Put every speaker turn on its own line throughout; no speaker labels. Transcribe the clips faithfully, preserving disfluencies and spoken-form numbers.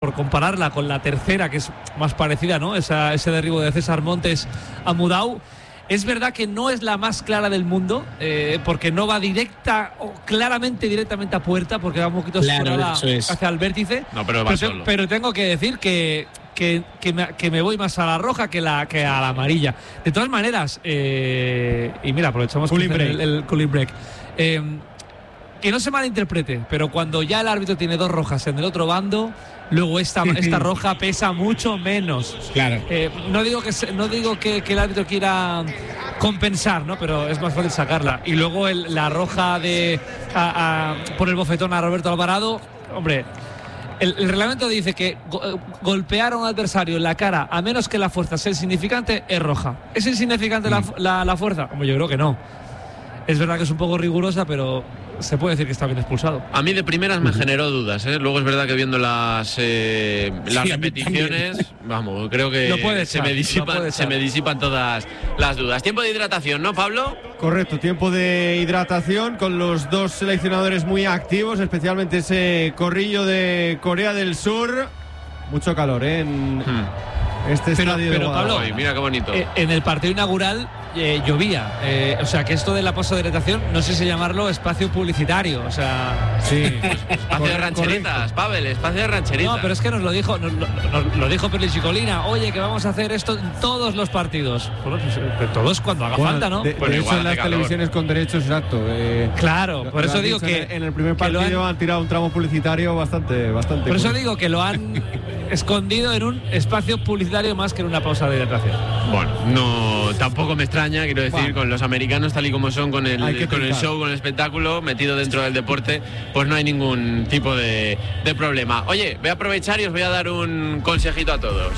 por compararla con la tercera, que es más parecida, ¿no? Esa, ese derribo de César Montes a Mudau. Es verdad que no es la más clara del mundo, eh, porque no va directa o claramente directamente a puerta, porque va un poquito
claro,
hacia el vértice.
No, pero va
pero,
solo.
pero tengo que decir que, que, que, me, que me voy más a la roja que, la, que a la amarilla. De todas maneras, eh, y mira, aprovechamos
cooling break.
el, el cooling break. Eh, que no se malinterprete, pero cuando ya el árbitro tiene dos rojas en el otro bando, luego esta, esta roja pesa mucho menos.
Claro.
Eh, no digo que no digo que, que el árbitro quiera compensar, ¿no? Pero es más fácil sacarla. Y luego el, la roja de a, a, por el bofetón a Roberto Alvarado, hombre. El, el reglamento dice que go, golpear a un adversario en la cara, a menos que la fuerza sea insignificante, es roja. ¿Es insignificante mm. la, la, la fuerza? Hombre, yo creo que no. Es verdad que es un poco rigurosa, pero se puede decir que está bien expulsado.
A mí de primeras me generó dudas, ¿eh? Luego es verdad que viendo las eh, las sí, repeticiones, vamos, creo que se, me disipan, se me disipan todas las dudas. Tiempo de hidratación, ¿no, Pablo?
Correcto, tiempo de hidratación con los dos seleccionadores muy activos, especialmente ese corrillo de Corea del Sur. Mucho calor, ¿eh? En hmm. este
pero,
estadio
pero,
de
Pablo,
Ay, mira qué bonito.
Eh, en el partido inaugural eh, llovía, eh, o sea que esto de la pausa de hidratación no sé si llamarlo espacio publicitario, o sea,
sí,
espacio de rancheritas, correcto. Pavel, espacio de rancheritas.
No, pero es que nos lo dijo, nos, nos lo dijo Perlis y Colina, oye, que vamos a hacer esto en todos los partidos. Bueno, pues, todos cuando haga
bueno,
falta, ¿no?
De,
bueno,
de hecho, en las
calor.
televisiones con derechos, exacto. Eh,
claro, por eso digo que
en el primer partido han, han tirado un tramo publicitario bastante, bastante.
Por eso digo que lo han escondido en un espacio publicitario más que en una pausa de hidratación.
Bueno, no, tampoco me extraña, quiero decir, bueno, con los americanos tal y como son, con el, con el show, con el espectáculo, metido dentro del deporte, pues no hay ningún tipo de, de problema. Oye, voy a aprovechar y os voy a dar un consejito a todos.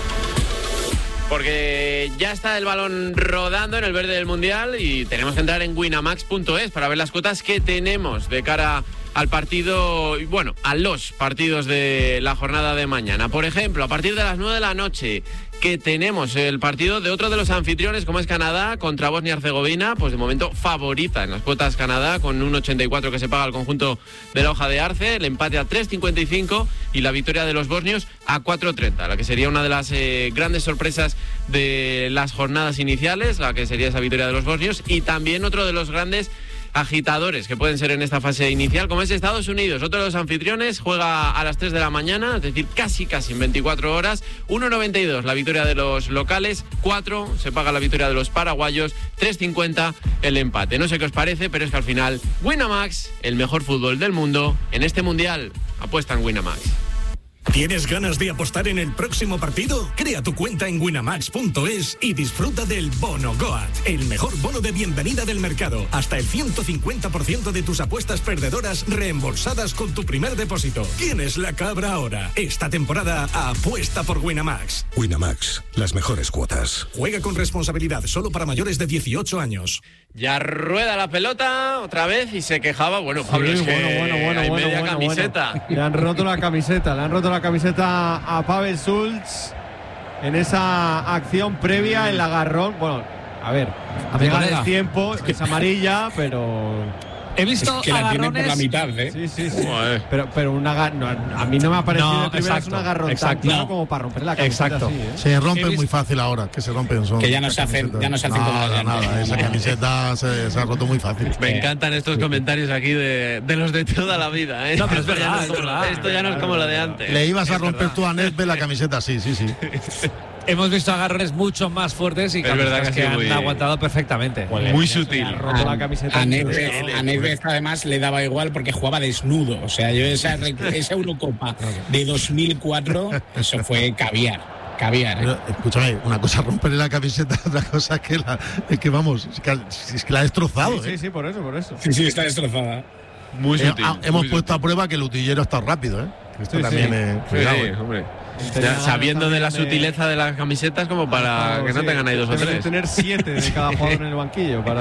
Porque ya está el balón rodando en el verde del Mundial y tenemos que entrar en winamax punto es para ver las cuotas que tenemos de cara al partido, bueno, a los partidos de la jornada de mañana. Por ejemplo, a partir de las nueve de la noche, que tenemos el partido de otro de los anfitriones, como es Canadá, contra Bosnia y Herzegovina, pues de momento favorita en las cuotas Canadá, con un ochenta y cuatro que se paga al conjunto de la hoja de Arce, el empate a tres cincuenta y cinco y la victoria de los bosnios a cuatro treinta, la que sería una de las eh, grandes sorpresas de las jornadas iniciales, la que sería esa victoria de los bosnios, y también otro de los grandes agitadores que pueden ser en esta fase inicial, como es Estados Unidos. Otro de los anfitriones juega a las tres de la mañana, es decir, casi casi en veinticuatro horas. uno noventa y dos la victoria de los locales, cuatro se paga la victoria de los paraguayos, tres cincuenta el empate. No sé qué os parece, pero es que al final Winamax, el mejor fútbol del mundo en este mundial, apuesta en Winamax.
¿Tienes ganas de apostar en el próximo partido? Crea tu cuenta en winamax punto es y disfruta del Bono Goat, el mejor bono de bienvenida del mercado. Hasta el ciento cincuenta por ciento de tus apuestas perdedoras reembolsadas con tu primer depósito. ¿Quién es la cabra ahora? Esta temporada apuesta por Winamax.
Winamax, las mejores cuotas.
Juega con responsabilidad, solo para mayores de dieciocho años.
Ya rueda la pelota otra vez y se quejaba. Bueno, Pablo,
sí,
es que
bueno, bueno, bueno,
hay
bueno,
media
bueno,
camiseta.
Bueno. Le han roto la camiseta, le han roto la camiseta a Pavel Schulz en esa acción previa, el agarrón. Bueno, a ver, a llega el tiempo, es amarilla, pero...
He visto
es que la tienen por la mitad, ¿eh?
Sí, sí, sí. Pero, pero una, no, a mí no me ha parecido
no,
de primera, es un agarrón tan claro no. como para romper la camiseta.
Exacto.
Así, ¿eh?
Se rompen muy fácil ahora, que se rompen. Son
que ya no se hacen, ya no se hacen
nada,
como la
nada, nada. Esa camiseta se, se ha roto muy fácil.
Me encantan estos comentarios aquí de, de los de toda la vida, ¿eh?
No, pero es verdad,
esto, ya no es, es esto ya no es como lo de antes.
Le ibas a
es
romper
verdad.
tú a Nedved la camiseta, sí, sí, sí.
Hemos visto agarrones mucho más fuertes y camisetas que, que han muy, aguantado perfectamente.
Muy, muy sutil.
Ha roto la camiseta.
A Nedved además le daba igual porque jugaba desnudo. O sea, yo esa, esa Eurocopa de dos mil cuatro, eso fue caviar. Caviar, ¿eh?
Pero, escúchame, una cosa es romperle la camiseta, otra cosa es que la, es que vamos, es que, es que la ha destrozado.
Sí,
¿eh?
sí, sí, por eso, por eso.
Sí, sí, está destrozada.
Muy sutil.
Eh, hemos
muy
puesto
sutil.
a prueba que el utillero está rápido, ¿eh? Esto
sí,
también
sí.
es.
Sí,
Cuidado,
sí,
¿eh?
hombre. Ya, sabiendo de la sutileza de las camisetas como para
claro,
que no
sí,
tengan ahí dos o
deben
tres.
tener siete de cada jugador en el banquillo para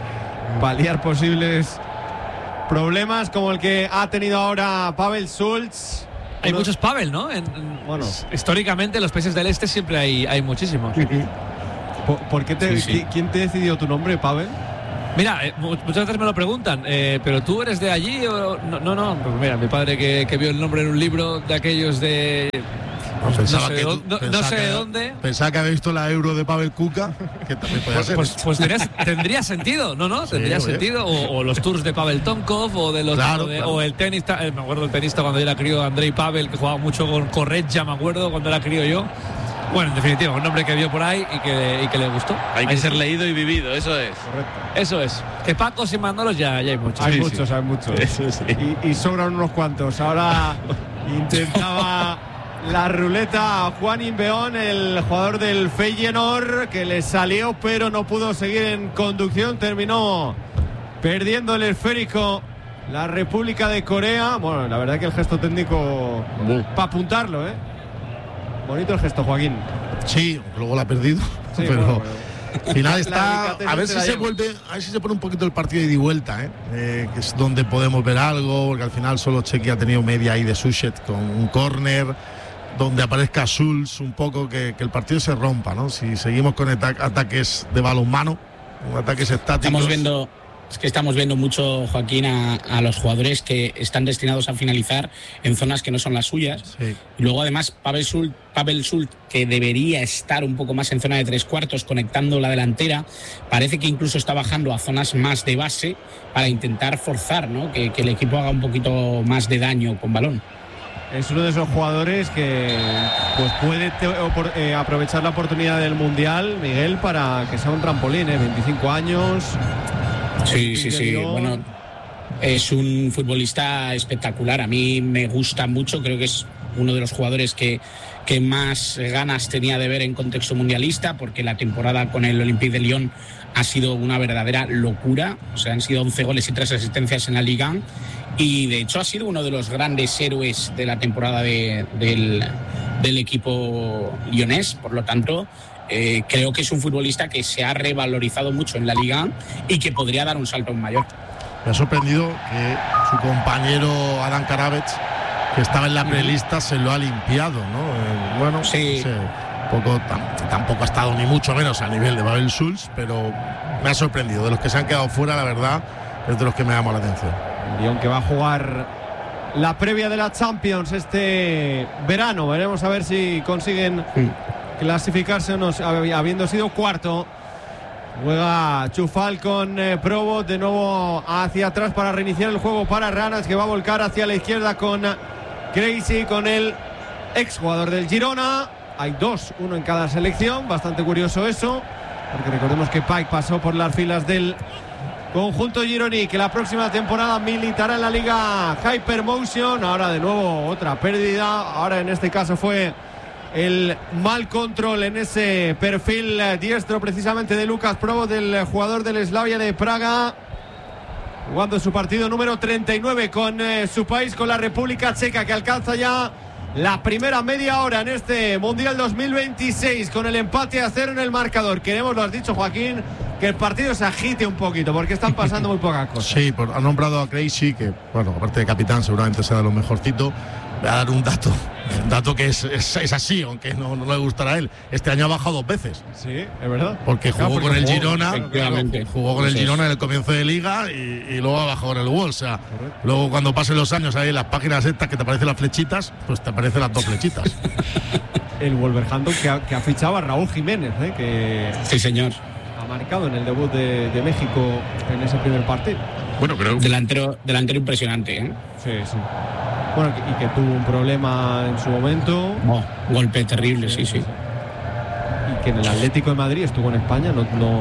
paliar posibles problemas como el que ha tenido ahora Pavel Schulz.
Hay Uno, muchos Pavel, ¿no? En, en,
bueno,
históricamente en los países del este siempre hay, hay muchísimos.
¿Por, por qué te,
sí, sí.
¿Quién te decidió tu nombre, Pavel?
Mira, eh, muchas veces me lo preguntan, eh, ¿pero tú eres de allí o no? No, no, pues mira, mi padre que, que vio el nombre en un libro de aquellos de...
No, pensaba
no sé,
que
de,
tú-
no,
pensaba
no sé
que-
de dónde.
Pensaba que había visto la Euro de Pavel Kuka, que también podía
Pues,
ser.
pues, pues tendría, tendría sentido, ¿no? no
Sí,
Tendría
oye.
sentido. O, o los tours de Pavel Tonkov, o de los
Claro,
o, de-
claro.
o el tenista, eh, me acuerdo del tenista cuando yo era crío, Andrei Pavel, que jugaba mucho con Corretja, me acuerdo, cuando era crío yo. Bueno, en definitiva, un nombre que vio por ahí y que, y que le gustó.
Hay que
Ahí
ser
sí.
leído y vivido, eso es.
Correcto.
Eso es. Que Pacos y Mandolos ya, ya hay muchos.
Hay
Sí,
muchos,
sí.
hay muchos.
Eso sí.
Y, y sobran unos cuantos. Ahora intentaba la ruleta Juan Inbeón, el jugador del Feyenoord, que le salió, pero no pudo seguir en conducción. Terminó perdiendo el esférico la República de Corea. Bueno, la verdad que el gesto técnico para apuntarlo, ¿eh? Bonito el gesto, Joaquín.
Sí, luego la ha perdido.
Sí,
pero
bueno,
al final
La
está.
delicadeza
A ver
se
si
la
se
lleva.
vuelve. A ver si se pone un poquito el partido de ida y vuelta, ¿eh? Eh, que es donde podemos ver algo, porque al final solo Chequia ha tenido media ahí de Suchet con un córner, donde aparezca Schulz un poco, que, que el partido se rompa, ¿no? Si seguimos con ata- ataques de balonmano, ataques estáticos.
Estamos viendo, es que estamos viendo mucho, Joaquín, a, a los jugadores que están destinados a finalizar en zonas que no son las suyas.
Sí.
Y luego, además, Pavel Schulz, Pavel Schulz, que debería estar un poco más en zona de tres cuartos, conectando la delantera, parece que incluso está bajando a zonas más de base para intentar forzar, ¿no? que, que el equipo haga un poquito más de daño con balón.
Es uno de esos jugadores que pues puede te- opor- eh, aprovechar la oportunidad del Mundial, Miguel, para que sea un trampolín, ¿eh? veinticinco años.
Sí, sí, sí.
Interior.
Bueno, es un futbolista espectacular. A mí me gusta mucho. Creo que es uno de los jugadores que, que más ganas tenía de ver en contexto mundialista, porque la temporada con el Olympique de Lyon ha sido una verdadera locura. O sea, han sido once goles y tres asistencias en la Liga. Y de hecho ha sido uno de los grandes héroes de la temporada de- del, del equipo lyonés. Por lo tanto, eh, creo que es un futbolista que se ha revalorizado mucho en la Liga y que podría dar un salto mayor.
Me ha sorprendido que su compañero Adam Karavets, que estaba en la prelista, se lo ha limpiado, ¿no? Eh, bueno,
Sí.
no sé, poco, tam- tampoco ha estado ni mucho menos a nivel de Pavel Schulz, pero me ha sorprendido. De los que se han quedado fuera, la verdad, es de los que me llama la atención.
Lyon que va a jugar la previa de la Champions este verano. Veremos a ver si consiguen clasificarse o no, hab- habiendo sido cuarto. Juega Chufal con eh, Provo de nuevo hacia atrás para reiniciar el juego para Ranas, que va a volcar hacia la izquierda con Crazy, con el exjugador del Girona. Hay dos, uno en cada selección, bastante curioso eso, porque recordemos que Pike pasó por las filas del conjunto gironí, que la próxima temporada militará en la Liga Hypermotion. Ahora de nuevo otra pérdida, ahora en este caso fue el mal control en ese perfil diestro precisamente de Lucas Provo, del jugador del Slavia de Praga, jugando su partido número treinta y nueve con eh, su país, con la República Checa, que alcanza ya la primera media hora en este Mundial dos mil veintiséis con el empate a cero en el marcador. Queremos, lo has dicho, Joaquín, que el partido se agite un poquito, porque están pasando muy pocas cosas.
Sí, por, ha nombrado a Crazy, que, bueno, aparte de capitán, seguramente será de lo mejorcito. Voy a dar un dato, un dato que es, es, es así, aunque no, no le gustará a él. Este año ha bajado dos veces,
Sí, es verdad.
porque jugó
Claro, porque
con el
jugó,
Girona,
efectivamente.
claro, jugó con el
Eso es.
Girona en el comienzo de Liga y, y luego ha bajado en el Wolves. O sea, luego cuando pasen los años ahí en las páginas estas que te aparecen las flechitas, pues te aparecen las dos flechitas.
El Wolverhampton que ha, que ha fichado a Raúl Jiménez, ¿eh? que
Sí, señor.
ha marcado en el debut de, de México en ese primer partido.
Bueno, creo que
Delantero, delantero impresionante, ¿eh?
Sí, sí. Bueno, y que tuvo un problema en su momento.
Oh, golpe terrible, sí, sí.
Y que en el Atlético de Madrid estuvo en España, no, no,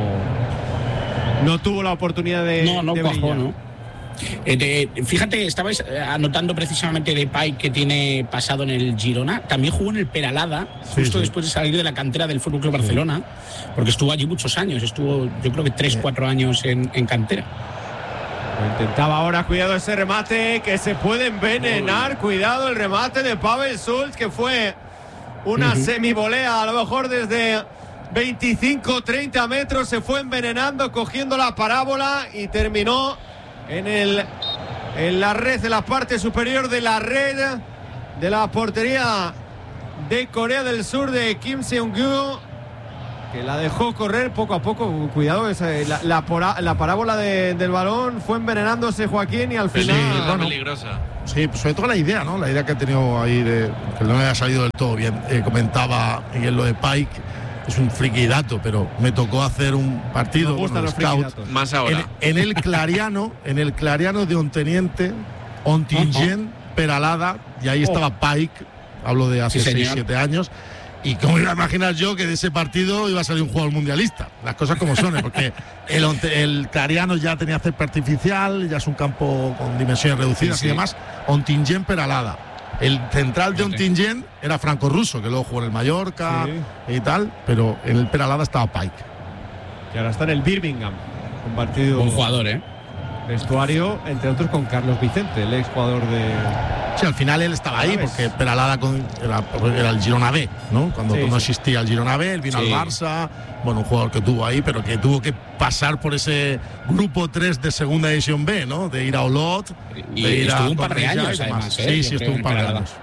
no tuvo la oportunidad de.
No, no
de
cuajó,
brillar.
¿no? Eh, de- fíjate, estabais eh, anotando precisamente de Pay, que tiene pasado en el Girona. También jugó en el Peralada,
Sí,
justo
sí.
después de salir de la cantera del Fútbol Club Barcelona, porque estuvo allí muchos años. Estuvo, yo creo que tres, cuatro años en, en cantera.
Lo intentaba ahora, cuidado ese remate que se puede envenenar. Cuidado el remate de Pavel Schulz, que fue una semivolea, a lo mejor desde veinticinco treinta metros, se fue envenenando, cogiendo la parábola y terminó en, el, en la red, en la parte superior de la red de la portería de Corea del Sur, de Kim Seung-gu. que la dejó correr poco a poco. Cuidado, esa, la, la, pora, la parábola de, del balón fue envenenándose Joaquín y al final.
Sí,
bueno,
peligrosa.
Sí, pues sobre todo la idea, ¿no? La idea que ha tenido ahí de que no haya salido del todo bien. Eh, comentaba en lo de Pike, es un friquidato, pero me tocó hacer un partido
con
los
los
scouts.
Más ahora.
En, en el Clariano, en el Clariano de Onteniente, Ontingen, uh-huh. Peralada, y ahí estaba Pike, hablo de hace seis siete años. Y cómo iba a imaginar yo que de ese partido iba a salir un jugador mundialista. Las cosas como son, ¿eh? Porque el, el Clariano ya tenía césped artificial, ya es un campo con dimensiones reducidas sí, sí. y demás. Ontingen Peralada. El central de Ontingen era Franco Russo, que luego jugó en el Mallorca sí. y tal, pero en el Peralada estaba Pike.
Y ahora está en el Birmingham. Un partido.
Buen jugador, ¿eh?
Vestuario, entre otros, con Carlos Vicente, el ex jugador de.
Sí, al final él estaba ahí porque Peralada con, era, era el Girona B, ¿no? Cuando sí, no existía el Girona B, él vino sí. al Barça, bueno, un jugador que tuvo ahí, pero que tuvo que pasar por ese grupo tres de segunda división B, ¿no? De ir a Olot,
y
de ir
estuvo
a
un par de años, además, ¿eh?
Sí, sí, estuvo un par de años.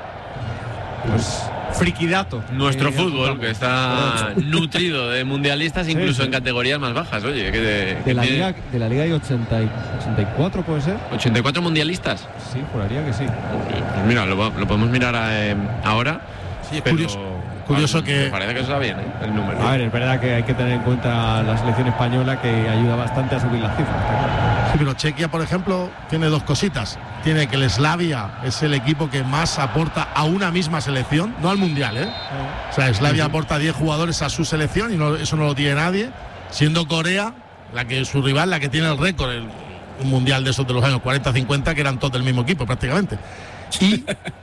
Pues friquidato.
Nuestro eh, fútbol, que está nutrido de mundialistas, incluso sí, sí. en categorías más bajas, oye. Que de,
de,
que
la
tiene...
Liga, de la Liga hay ochenta y cuatro, ¿puede ser?
¿ochenta y cuatro mundialistas?
Sí, juraría que sí.
Pues mira, lo, lo podemos mirar eh, ahora.
Sí, es
pero,
curioso, curioso
ah,
que...
Me parece que está bien, ¿eh? El número.
A ver, es verdad que hay que tener en cuenta la selección española, que ayuda bastante a subir las cifras.
Sí, pero Chequia, por ejemplo, tiene dos cositas. Tiene que el Slavia es el equipo que más aporta a una misma selección, no al Mundial, ¿eh? O sea, Slavia sí, sí. aporta diez jugadores a su selección y no, eso no lo tiene nadie, siendo Corea la que su rival, la que tiene el récord, el, un Mundial de esos de los años cuarenta cincuenta, que eran todos del mismo equipo prácticamente. Y,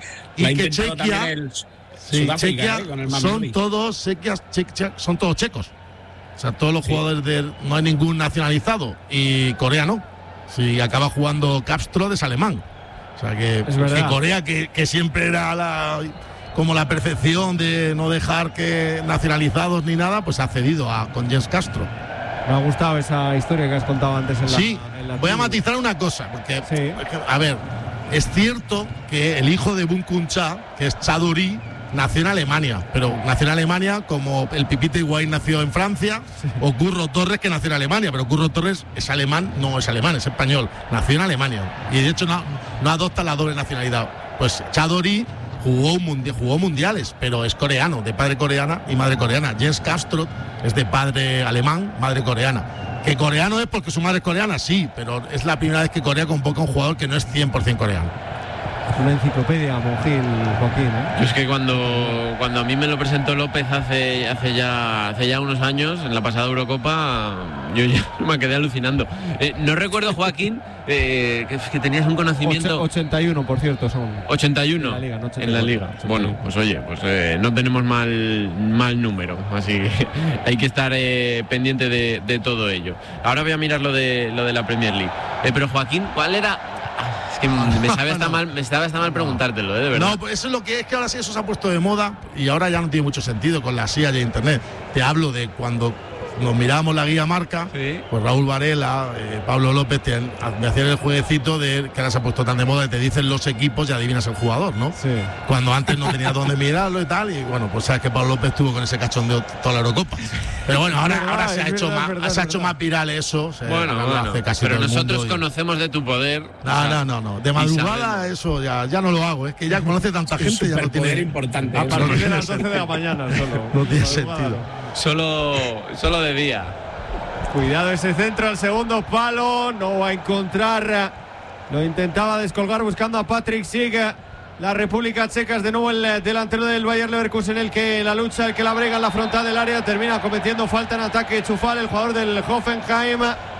y que Chequia, sí, Chequia ¿eh? son todos Chequia, Chequia, son todos checos. O sea, todos los sí. jugadores de no hay ningún nacionalizado y Corea no. Si acaba jugando Kapström es alemán. O sea que, que Corea, que, que siempre era la, como la perfección de no dejar que nacionalizados ni nada, pues ha cedido a, con Jens Castro.
Me ha gustado esa historia que has contado antes en la.
Sí,
en la
voy a matizar una cosa, porque, sí. a ver, es cierto que el hijo de Bunkuncha, que es Chaduri, nació en Alemania, pero nació en Alemania como el Pipita Higuaín nació en Francia, sí. o Curro Torres, que nació en Alemania, pero Curro Torres es alemán, no es alemán, es español, nació en Alemania y de hecho no, no adopta la doble nacionalidad. Pues Chadori jugó, un mundi- jugó mundiales, pero es coreano, de padre coreana y madre coreana. Jens Castro es de padre alemán, madre coreana. Que coreano es porque su madre es coreana, sí, pero es la primera vez que Corea convoca a un jugador que no es cien por ciento coreano.
Una enciclopedia, Monjil, Joaquín, ¿eh?
Yo es que cuando, cuando a mí me lo presentó López hace, hace, ya, hace ya unos años, en la pasada Eurocopa, yo ya me quedé alucinando. Eh, no recuerdo, Joaquín, eh, que, que tenías un conocimiento...
ochenta y uno, por cierto, son.
ochenta y uno.
En la Liga, no
en la Liga. ochenta y uno. Bueno, pues oye, pues eh, no tenemos mal, mal número, así que hay que estar eh, pendiente de, de todo ello. Ahora voy a mirar lo de, lo de la Premier League. Eh, pero Joaquín, ¿cuál era...? Es que me sabe hasta no. mal, me sabe hasta mal preguntártelo, ¿eh? De verdad.
No, pues eso es lo que es, que ahora sí eso se ha puesto de moda y ahora ya no tiene mucho sentido con la silla de internet. Te hablo de cuando nos mirábamos la guía marca, sí. pues Raúl Varela, eh, Pablo López te, me hacían el jueguecito de que ahora se ha puesto tan de moda, te dicen los equipos y adivinas el jugador, ¿no?
Sí.
Cuando antes no tenías dónde mirarlo y tal, y bueno, pues sabes que Pablo López estuvo con ese cachondeo toda la Eurocopa. Pero bueno, ahora, verdad, ahora se ha hecho verdad, más, verdad, se ha hecho más viral eso. Se,
bueno, bueno
hace casi
pero
todo el
nosotros
mundo
conocemos y... de tu poder.
No, o sea, no, no, no. De madrugada eso ya, ya no lo hago. Es que ya conoce tanta gente, ya no tiene
importante.
A partir de las doce de la mañana solo.
No tiene sentido.
Solo, solo de día.
Cuidado ese centro al segundo palo, no va a encontrar, lo intentaba descolgar buscando a Patrick Schick. La República Checa es de nuevo el delantero del Bayer Leverkusen el que la lucha, el que la brega en la frontal del área, termina cometiendo falta en ataque Chufal, el jugador del Hoffenheim.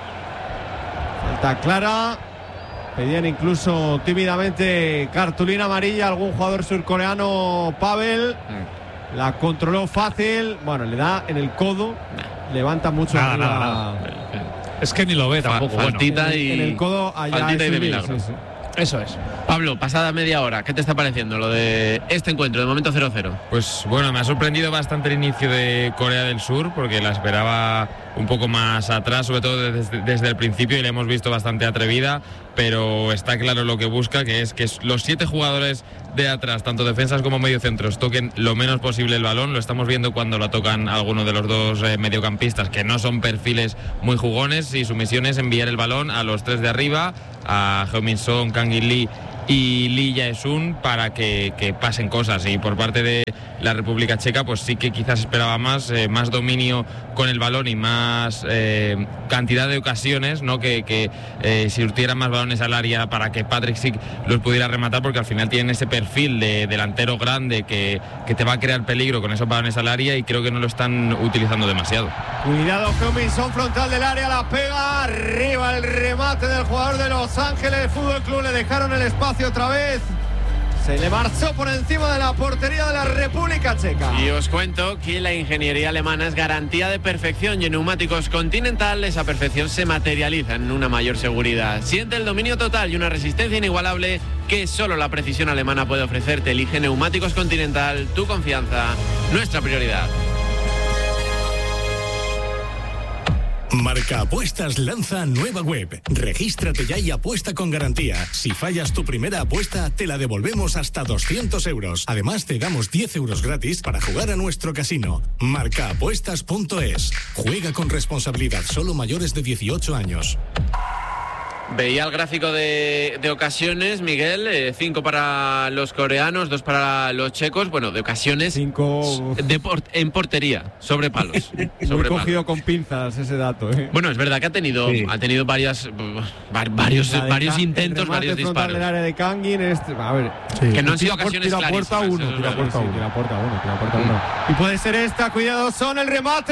Falta clara, pedían incluso tímidamente cartulina amarilla algún jugador surcoreano, Pavel. La controló fácil, bueno, le da en el codo. Levanta mucho
nada,
arriba.
Nada, nada. Es que ni lo ve tampoco.
Faltita
bueno.
y
en el codo allá
faltita y de
subir,
milagro.
Sí, sí.
Eso es.
Pablo, pasada media hora, ¿qué te está pareciendo lo de este encuentro, de momento cero cero?
Pues bueno, me ha sorprendido bastante el inicio de Corea del Sur, porque la esperaba un poco más atrás, sobre todo desde, desde el principio, y la hemos visto bastante atrevida, pero está claro lo que busca, que es que los siete jugadores de atrás, tanto defensas como mediocentros, toquen lo menos posible el balón. Lo estamos viendo cuando lo tocan algunos de los dos eh, mediocampistas, que no son perfiles muy jugones, y su misión es enviar el balón a los tres de arriba, a Heung-min Son, Kang In-lee y Lee Jae-sun, para que, que pasen cosas. Y por parte de la República Checa, pues sí que quizás esperaba más, eh, más dominio con el balón y más eh, cantidad de ocasiones, ¿no? Que, que eh, si surtieran más balones al área para que Patrick Schick los pudiera rematar, porque al final tienen ese perfil de delantero grande que, que te va a crear peligro con esos balones al área, y creo que no lo están utilizando demasiado.
Cuidado, Heung-min Son, frontal del área, la pega, arriba el remate del jugador de Los Ángeles Fútbol Club, le dejaron el espacio otra vez. Se le marchó por encima de la portería de la República Checa.
Y os cuento que la ingeniería alemana es garantía de perfección, y en neumáticos Continental esa perfección se materializa en una mayor seguridad. Siente el dominio total y una resistencia inigualable que solo la precisión alemana puede ofrecerte. Elige neumáticos Continental, tu confianza, nuestra prioridad.
Marca Apuestas lanza nueva web. Regístrate ya y apuesta con garantía. Si fallas tu primera apuesta, te la devolvemos hasta doscientos euros. Además, te damos diez euros gratis para jugar a nuestro casino. marca apuestas punto es. Juega con responsabilidad, solo mayores de dieciocho años.
Veía el gráfico de, de ocasiones, Miguel, eh, cinco para los coreanos, dos para los checos. Bueno, de ocasiones
cinco
de por, en portería, sobre palos.
Sobre Muy cogido palos. Con pinzas ese dato. ¿eh?
Bueno, es verdad que ha tenido, sí. ha tenido varias, varios, varios intentos, varios disparos.
Del área de Kangin, este, a ver,
sí. que no han sido ocasiones
tira
clarísimas.
Puerta uno, tira puerta uno, tira puerta uno, tira puerta uno. Y puede ser esta, cuidado, Son, el remate,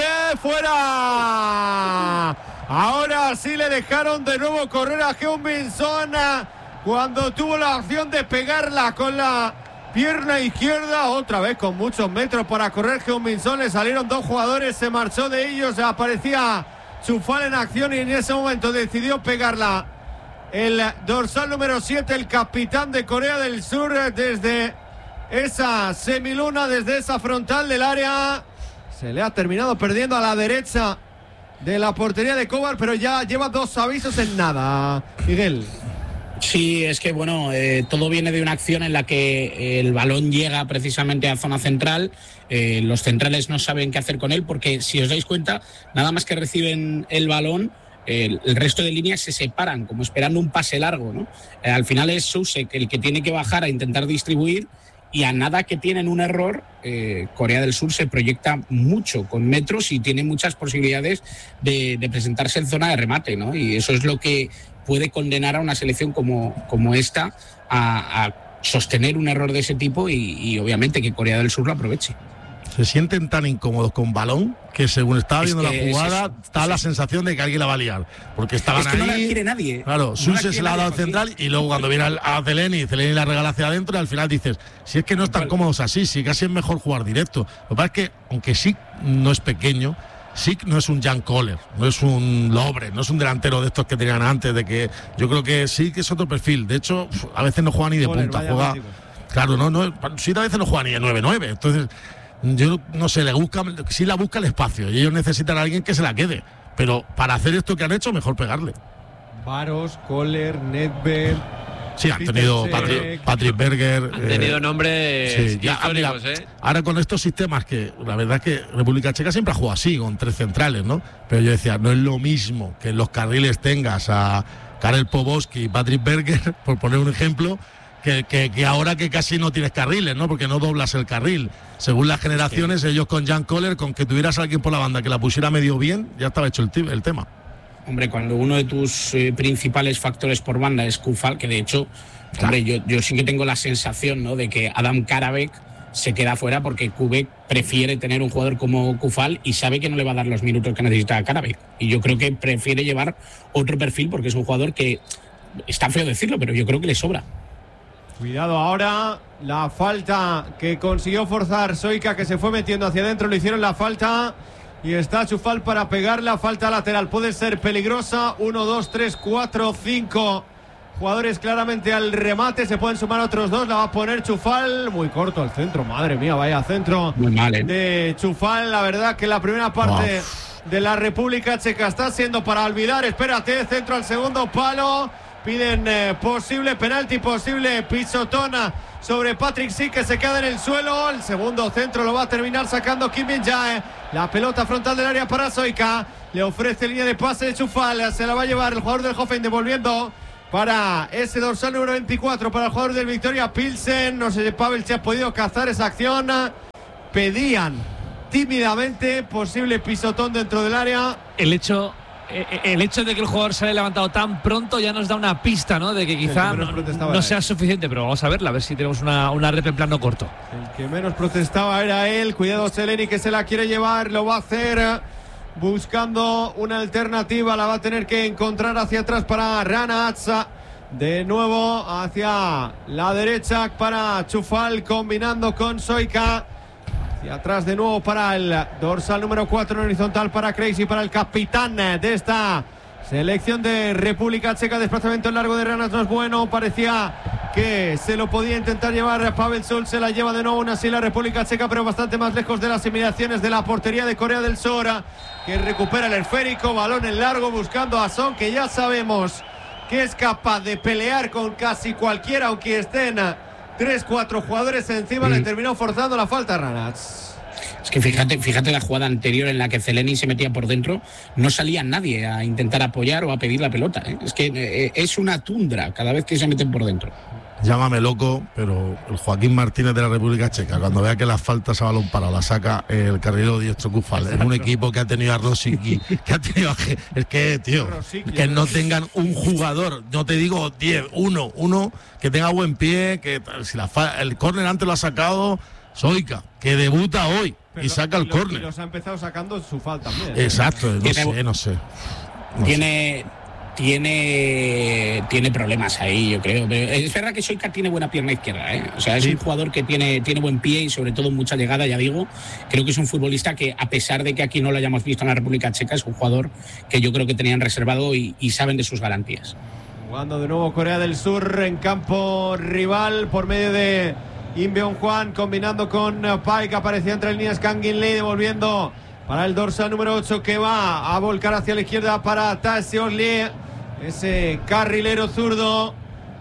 fuera. Ahora sí le dejaron de nuevo correr a Heung-min Son cuando tuvo la opción de pegarla con la pierna izquierda. Otra vez con muchos metros para correr Heung-min Son. Le salieron dos jugadores, se marchó de ellos. Aparecía Chufal en acción y en ese momento decidió pegarla el dorsal número siete, el capitán de Corea del Sur, desde esa semiluna, desde esa frontal del área. Se le ha terminado perdiendo a la derecha de la portería de Kovar, pero ya lleva dos avisos en nada, Miguel.
Sí, es que bueno, eh, todo viene de una acción en la que el balón llega precisamente a zona central. Eh, los centrales no saben qué hacer con él, porque si os dais cuenta, nada más que reciben el balón, el, el resto de líneas se separan, como esperando un pase largo, ¿no? Eh, al final es Sousek el que tiene que bajar a intentar distribuir, y a nada que tienen un error, eh, Corea del Sur se proyecta mucho con metros y tiene muchas posibilidades de, de presentarse en zona de remate, ¿no? Y eso es lo que puede condenar a una selección como, como esta a, a sostener un error de ese tipo, y, y obviamente que Corea del Sur lo aproveche.
Se sienten tan incómodos con balón que según estaba viendo la jugada está la sensación de que alguien la va a liar, porque estaban
es que
ahí,
no la quiere nadie.
Claro, Suse se la ha dado al central, y luego cuando viene a Zeleni, Zeleni la regala hacia adentro, y al final dices, si es que no están cómodos así, si casi es mejor jugar directo. Lo que pasa es que, aunque sí no es pequeño, sí no es un Jan Koller, no es un Lobre, no es un delantero de estos que tenían antes, de que yo creo que sí que es otro perfil. De hecho, a veces no juega ni de Koller, punta, juega mágico. Claro, no, no, sí, a veces no juega ni de nueve nueve, entonces yo no sé, le busca, sí la busca el espacio, y ellos necesitan a alguien que se la quede, pero para hacer esto que han hecho, mejor pegarle.
Baros, Koller, Nedved.
Sí, han tenido Patrick, Patrick Berger.
Han tenido eh, nombres sí, ya, históricos, mira, ¿eh?
Ahora con estos sistemas que la verdad es que República Checa siempre ha jugado así, con tres centrales, ¿no? Pero yo decía, no es lo mismo que en los carriles tengas a Karel Poboski y Patrick Berger, por poner un ejemplo, que, que, que ahora que casi no tienes carriles, ¿no? Porque no doblas el carril. Según las generaciones, sí. Ellos con Jan Koller, con que tuvieras a alguien por la banda que la pusiera medio bien, ya estaba hecho el, t- el tema.
Hombre, cuando uno de tus eh, principales factores por banda es Kufal, que de hecho, claro. hombre, yo, yo sí que tengo la sensación, ¿no?, de que Adam Karabek se queda fuera porque Kubek prefiere tener un jugador como Kufal y sabe que no le va a dar los minutos que necesita a Karabek. Y yo creo que prefiere llevar otro perfil porque es un jugador que, está feo decirlo, pero yo creo que le sobra.
Cuidado ahora, la falta que consiguió forzar Soika, que se fue metiendo hacia adentro, le hicieron la falta y está Chufal para pegar la falta lateral. Puede ser peligrosa. Uno, dos, tres, cuatro, cinco jugadores claramente al remate. Se pueden sumar otros dos. La va a poner Chufal. Muy corto el centro. Madre mía, vaya centro
Muy mal, ¿eh?
de Chufal. La verdad que la primera parte oh. de la República Checa está siendo para olvidar. Espérate, centro al segundo palo. Piden eh, posible penalti, posible pisotona sobre Patrick Schick, que se queda en el suelo. El segundo centro lo va a terminar sacando Kim Min-jae. La pelota frontal del área para Soika. Le ofrece línea de pase de Chufal. Se la va a llevar el jugador del Hoffen, devolviendo para ese dorsal número veinticuatro, para el jugador del Victoria Pilsen. No sé si Pavel se ha podido cazar esa acción. Pedían tímidamente posible pisotón dentro del área.
El hecho... El hecho de que el jugador se haya levantado tan pronto ya nos da una pista, ¿no? De que quizá que no, no sea suficiente, pero vamos a verla, a ver si tenemos una, una rep en plano corto.
El que menos protestaba era él. Cuidado, Seleni, que se la quiere llevar, lo va a hacer buscando una alternativa, la va a tener que encontrar hacia atrás para Ranatz. De nuevo hacia la derecha para Chufal, combinando con Soika. Y atrás de nuevo para el dorsal número cuatro en horizontal para Crazy, para el capitán de esta selección de República Checa. Desplazamiento largo de Ranatz no es bueno. Parecía que se lo podía intentar llevar Pavel Schulz. Se la lleva de nuevo aún así la República Checa, pero bastante más lejos de las inmediaciones de la portería de Corea del Sur, que recupera el esférico. Balón en largo buscando a Son, que ya sabemos que es capaz de pelear con casi cualquiera, aunque estén tres, cuatro jugadores encima. Mm. Le terminó forzando la falta a Ranatz.
Es que fíjate, fíjate la jugada anterior en la que Zeleny se metía por dentro, no salía nadie a intentar apoyar o a pedir la pelota, ¿eh? Es que eh, es una tundra cada vez que se meten por dentro.
Llámame loco, pero el Joaquín Martínez de la República Checa, cuando vea que las faltas a balón parado la saca el carrilero diestro Kufal, en un equipo que ha tenido a Rosicky, que ha tenido a, es que, tío, que no tengan un jugador, no te digo diez, uno, uno que tenga buen pie, que si la, el córner antes lo ha sacado Soika, que debuta hoy. Pero y saca el córner.
Y los ha empezado sacando su falta también.
Exacto, no tiene, sé, no sé. No
tiene, sé. tiene, tiene problemas ahí, yo creo. Pero es verdad que Soika tiene buena pierna izquierda, ¿eh? O sea, es sí. un jugador que tiene, tiene buen pie y sobre todo mucha llegada, ya digo. Creo que es un futbolista que, a pesar de que aquí no lo hayamos visto en la República Checa, es un jugador que yo creo que tenían reservado y, y saben de sus garantías.
Jugando de nuevo Corea del Sur en campo rival por medio de Inbeon Juan, combinando con Pai, que aparecía entre líneas. Kangin Lee devolviendo para el dorsal número ocho, que va a volcar hacia la izquierda para Taeseo Lee, ese carrilero zurdo,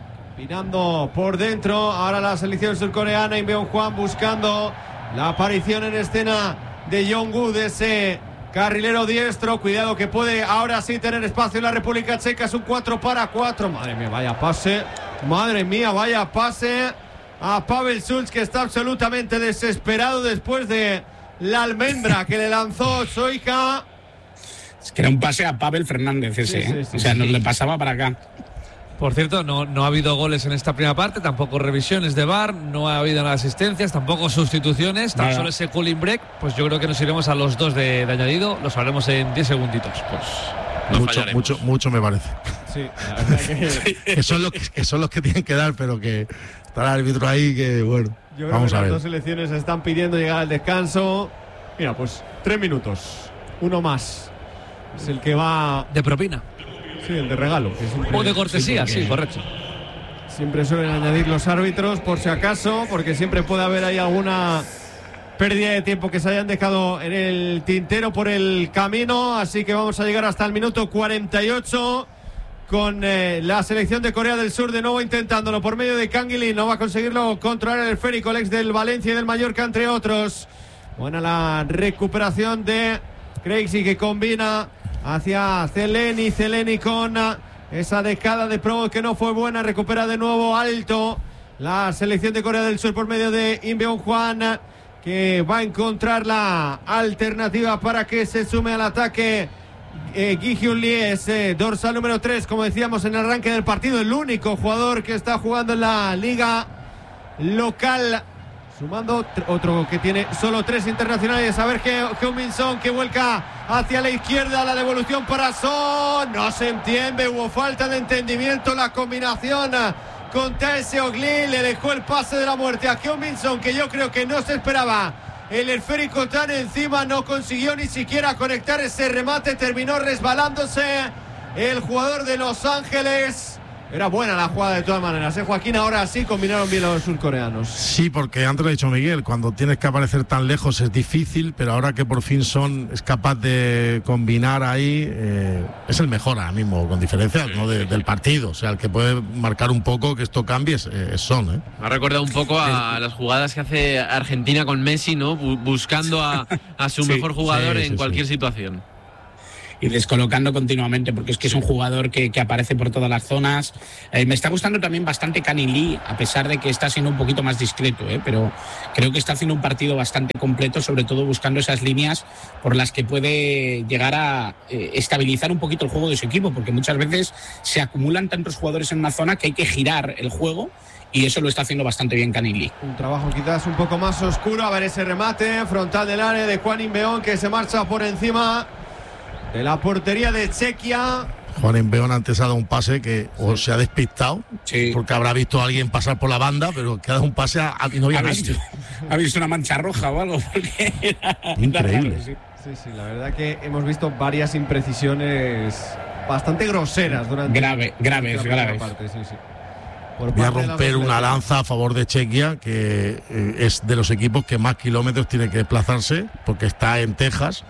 mirando por dentro. Ahora la selección surcoreana. Inbeon Juan buscando la aparición en escena de Jong-woo, de ese carrilero diestro. Cuidado, que puede ahora sí tener espacio en la República Checa. Es un cuatro para cuatro. Madre mía, vaya pase. Madre mía, vaya pase a Pavel Schulz, que está absolutamente desesperado después de la almendra que le lanzó Soika.
Es que era un pase a Pavel Fernández ese, sí, sí, sí, o sea, sí. nos le pasaba para acá.
Por cierto, no, no ha habido goles en esta primera parte, tampoco revisiones de V A R, no ha habido nada asistencias, tampoco sustituciones, tan nada. Solo ese cooling break. Pues yo creo que nos iremos a los dos de, de añadido, los haremos en diez segunditos. Pues
no mucho, fallaremos. mucho, mucho me parece.
Sí, la verdad que...
que, son los que, que son los que tienen que dar, pero que está el árbitro ahí, que bueno.
Yo creo
vamos
que
a
las
ver.
dos selecciones están pidiendo llegar al descanso. Mira, pues tres minutos, uno más. Es el que va
de propina.
Sí, el de regalo. Que siempre,
o de cortesía, sí, correcto.
Siempre suelen añadir los árbitros, por si acaso, porque siempre puede haber ahí alguna pérdida de tiempo que se hayan dejado en el tintero por el camino. Así que vamos a llegar hasta el minuto cuarenta y ocho con eh, la selección de Corea del Sur de nuevo intentándolo por medio de Kang In-lee. No va a conseguirlo controlar el esférico, el ex del Valencia y del Mallorca, entre otros. Buena la recuperación de Crazy, que combina hacia Zeleny, Zeleny con esa dejada de Provo que no fue buena. Recupera de nuevo alto la selección de Corea del Sur por medio de Inbeon Juan, que va a encontrar la alternativa para que se sume al ataque eh, Gi Hyun Lee, ese dorsal número tres, como decíamos en el arranque del partido, el único jugador que está jugando en la liga local, sumando otro que tiene solo tres internacionales. A ver que Heung-min Son, que vuelca hacia la izquierda, la devolución para Son, no se entiende, hubo falta de entendimiento. La combinación con Tae-seok Lee le dejó el pase de la muerte a Heung-min Son, que yo creo que no se esperaba el esférico tan encima, no consiguió ni siquiera conectar ese remate, terminó resbalándose el jugador de Los Ángeles. Era buena la jugada de todas maneras, ¿eh, Joaquín? Ahora sí combinaron bien los surcoreanos.
Sí, porque antes lo ha dicho Miguel, cuando tienes que aparecer tan lejos es difícil, pero ahora que por fin Son es capaz de combinar ahí, eh, es el mejor ahora mismo, con diferencia, ¿no? de, del partido. O sea, el que puede marcar un poco que esto cambie es, es Son. ¿eh?
Me ha recordado un poco a las jugadas que hace Argentina con Messi, ¿no? Buscando a, a su sí, mejor jugador sí, sí, en cualquier sí. situación.
Y descolocando continuamente, porque es que es un jugador que, que aparece por todas las zonas. Eh, me está gustando también bastante Kang In Lee, a pesar de que está siendo un poquito más discreto, ¿eh? Pero creo que está haciendo un partido bastante completo, sobre todo buscando esas líneas por las que puede llegar a eh, estabilizar un poquito el juego de su equipo, porque muchas veces se acumulan tantos jugadores en una zona que hay que girar el juego. Y eso lo está haciendo bastante bien Kang In Lee.
Un trabajo quizás un poco más oscuro. A ver ese remate frontal del área de Hwang In-beom, que se marcha por encima de la portería de Chequia.
Hwang In-beom antes ha dado un pase que o se ha despistado,
sí.
porque habrá visto a alguien pasar por la banda, pero que ha dado un pase a, a, y no había
¿Ha visto, ha visto una mancha roja o algo. Porque era,
increíble.
Era, sí.
sí, sí, la verdad que hemos visto varias imprecisiones bastante groseras durante
Grave, graves, graves.
Parte, sí, sí.
Voy a romper una lanza a favor de Chequia, que eh, es de los equipos que más kilómetros tiene que desplazarse, porque está en Texas.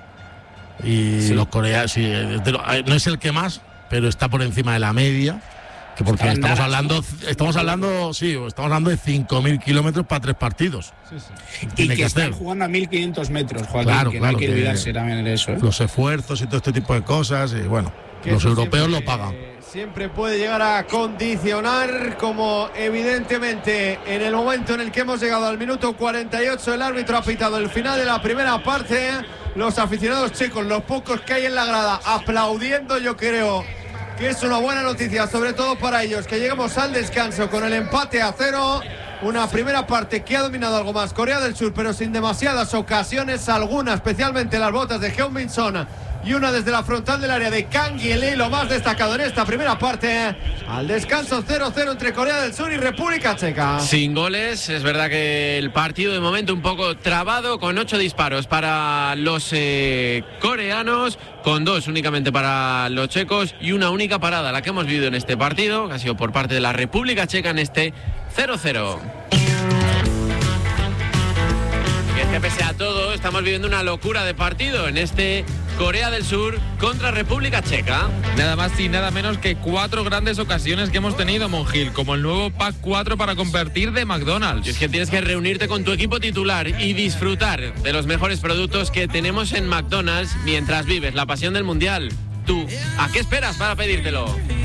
Y sí. los coreanos, sí, no es el que más, pero está por encima de la media, que porque estamos Dallas, hablando, ¿no? estamos hablando, sí, estamos hablando de cinco mil kilómetros para tres partidos.
Sí, sí. Y que, que están hacer. jugando a mil quinientos metros, Joaquín,
claro,
que
claro,
no hay que olvidarse también de eso. ¿eh?
Los esfuerzos y todo este tipo de cosas, y bueno, los europeos
siempre,
lo pagan.
Siempre puede llegar a condicionar, como evidentemente en el momento en el que hemos llegado al minuto cuarenta y ocho, el árbitro ha pitado el final de la primera parte. Los aficionados checos, los pocos que hay en la grada, aplaudiendo, yo creo que es una buena noticia, sobre todo para ellos, que lleguemos al descanso con el empate a cero. Una primera parte que ha dominado algo más Corea del Sur, pero sin demasiadas ocasiones, algunas, especialmente las botas de Heung-min Son y una desde la frontal del área de Kang In Lee, lo más destacado en esta primera parte. Al descanso cero cero entre Corea del Sur y República Checa.
Sin goles, es verdad que el partido de momento un poco trabado, con ocho disparos para los eh, coreanos, con dos únicamente para los checos y una única parada, la que hemos vivido en este partido, que ha sido por parte de la República Checa en este cero cero. Que pese a todo, estamos viviendo una locura de partido en este Corea del Sur contra República Checa.
Nada más y nada menos que cuatro grandes ocasiones que hemos tenido, Monjil, como el nuevo Pack cuatro para convertir de McDonald's.
Y es que tienes que reunirte con tu equipo titular y disfrutar de los mejores productos que tenemos en McDonald's mientras vives la pasión del Mundial. ¿Tú a qué esperas para pedírtelo?